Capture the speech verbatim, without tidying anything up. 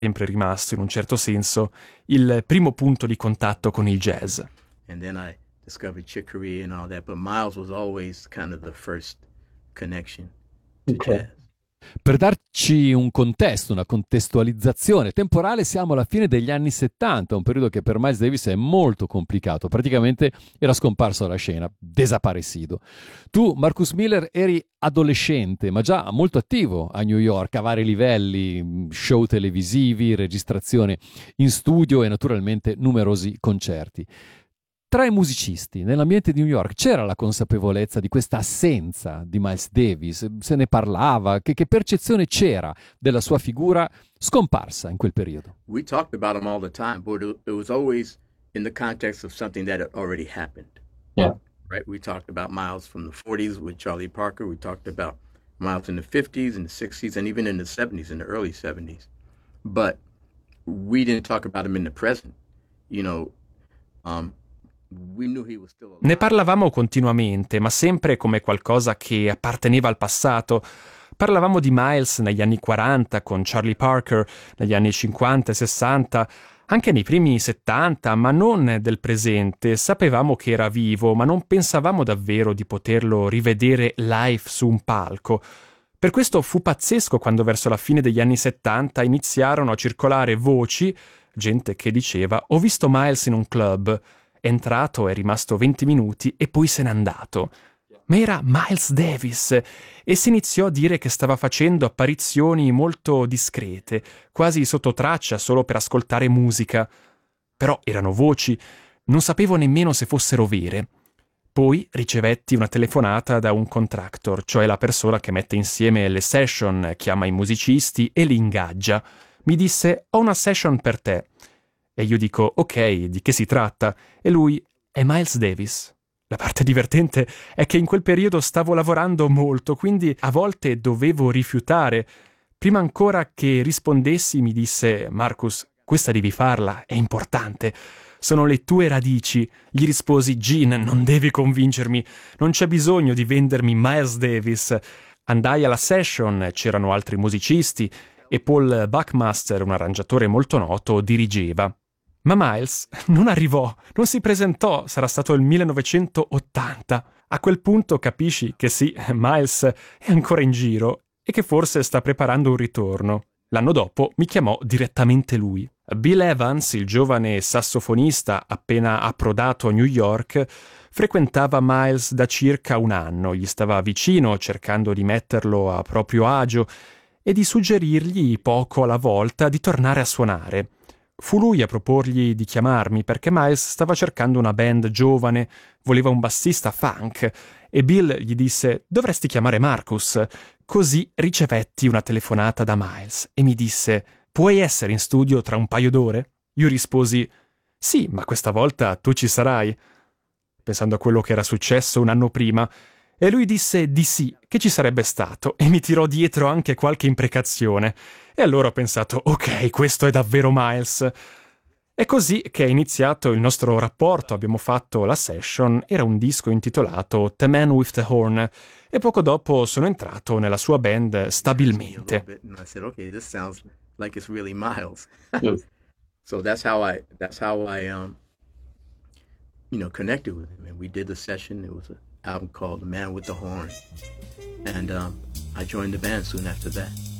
sempre rimasto, in un certo senso, il primo punto di contatto con il jazz. And then I discovered Chick Corea and all that, but Miles was always kind of the first connection to Okay. jazz. Per darci un contesto, una contestualizzazione temporale, siamo alla fine degli anni settanta, un periodo che per Miles Davis è molto complicato. Praticamente era scomparso dalla scena, desaparecido. Tu, Marcus Miller, eri adolescente, ma già molto attivo a New York, a vari livelli, show televisivi, registrazione in studio e naturalmente numerosi concerti. Tra i musicisti, nell'ambiente di New York, c'era la consapevolezza di questa assenza di Miles Davis? Se ne parlava? Che, che percezione c'era della sua figura scomparsa in quel periodo? We talked about him all the time, but it it was always in the context of something that had already happened. Yeah. Right? We talked about Miles from the forties with Charlie Parker. We talked about Miles in the fifties and the sixties and even in the seventies, in the early seventies. But we didn't talk about him in the present. You know, um, we knew he was still alive. Ne parlavamo continuamente, ma sempre come qualcosa che apparteneva al passato. Parlavamo di Miles negli anni quaranta con Charlie Parker, negli anni cinquanta e sessanta, anche nei primi settanta, ma non del presente. Sapevamo che era vivo, ma non pensavamo davvero di poterlo rivedere live su un palco. Per questo fu pazzesco quando verso la fine degli anni settanta iniziarono a circolare voci, gente che diceva «Ho visto Miles in un club». È entrato, è rimasto venti minuti e poi se n'è andato. Ma era Miles Davis e si iniziò a dire che stava facendo apparizioni molto discrete, quasi sotto traccia solo per ascoltare musica. Però erano voci, non sapevo nemmeno se fossero vere. Poi ricevetti una telefonata da un contractor, cioè la persona che mette insieme le session, chiama i musicisti e li ingaggia. Mi disse «Ho una session per te». E io dico, ok, di che si tratta? E lui, è Miles Davis. La parte divertente è che in quel periodo stavo lavorando molto, quindi a volte dovevo rifiutare. Prima ancora che rispondessi mi disse, Marcus, questa devi farla, è importante. Sono le tue radici. Gli risposi, Gene, non devi convincermi, non c'è bisogno di vendermi Miles Davis. Andai alla session, c'erano altri musicisti e Paul Buckmaster, un arrangiatore molto noto, dirigeva. Ma Miles non arrivò, non si presentò, sarà stato il millenovecentottanta. A quel punto capisci che sì, Miles è ancora in giro e che forse sta preparando un ritorno. L'anno dopo mi chiamò direttamente lui. Bill Evans, il giovane sassofonista appena approdato a New York, frequentava Miles da circa un anno, gli stava vicino cercando di metterlo a proprio agio e di suggerirgli poco alla volta di tornare a suonare. Fu lui a proporgli di chiamarmi perché Miles stava cercando una band giovane, voleva un bassista funk e Bill gli disse «Dovresti chiamare Marcus». Così ricevetti una telefonata da Miles e mi disse «Puoi essere in studio tra un paio d'ore?» Io risposi «Sì, ma questa volta tu ci sarai», pensando a quello che era successo un anno prima. E lui disse di sì, che ci sarebbe stato, e mi tirò dietro anche qualche imprecazione. E allora ho pensato, ok, questo è davvero Miles. È così che è iniziato il nostro rapporto, abbiamo fatto la session, era un disco intitolato The Man with the Horn, e poco dopo sono entrato nella sua band stabilmente. And I said, okay, this sounds like it's really Miles. Yes. So that's how I that's how I um you know connected with him, and we did the session. It was an album called The Man with the Horn, and um, I joined the band soon after that.